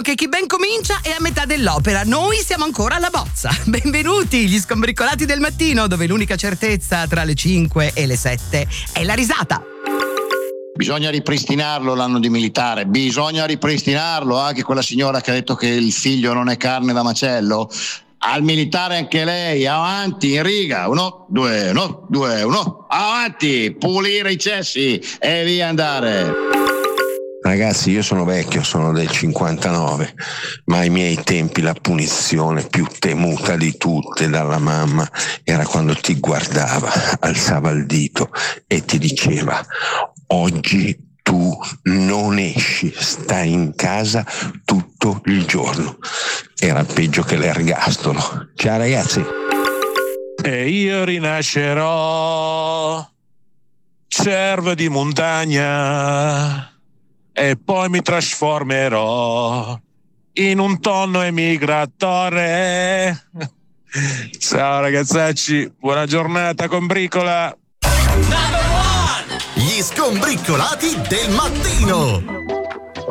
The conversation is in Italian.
che chi ben comincia è a metà dell'opera. Noi siamo ancora alla bozza. Benvenuti, gli skombricolati del mattino, dove l'unica certezza tra le 5 e le 7 è la risata. Bisogna ripristinarlo l'anno di militare, bisogna ripristinarlo. Anche quella signora che ha detto che il figlio non è carne da macello, al militare anche lei, avanti, in riga, 1, 2, 1, 2, 1, avanti, pulire i cessi e via andare. Ragazzi, io sono vecchio, sono del 59, ma ai miei tempi la punizione più temuta di tutte dalla mamma era quando ti guardava, alzava il dito e ti diceva: oggi tu non esci, stai in casa tutto il giorno. Era peggio che l'ergastolo. Ciao ragazzi. E io rinascerò, cervo di montagna, e poi mi trasformerò in un tonno emigratore. Ciao ragazzacci, buona giornata con Bricola. Gli skombricolati del mattino.